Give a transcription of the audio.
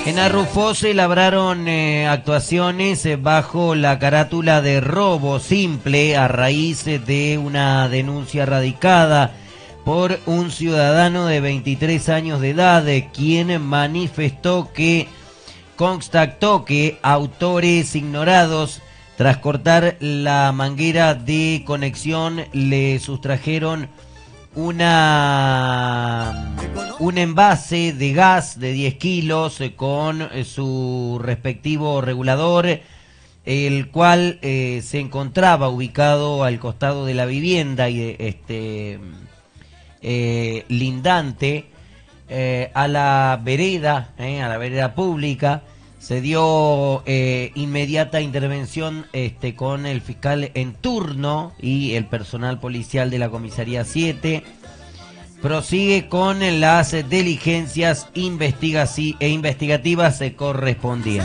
En Arrufó se labraron actuaciones bajo la carátula de robo simple a raíz de una denuncia radicada por un ciudadano de 23 años de edad, quien manifestó que constató que autores ignorados, tras cortar la manguera de conexión, le sustrajeron un envase de gas de 10 kilos con su respectivo regulador, el cual se encontraba ubicado al costado de la vivienda y lindante a la vereda pública. Se dio inmediata intervención con el fiscal en turno y el personal policial de la comisaría 7. Prosigue con las diligencias investigativas correspondientes.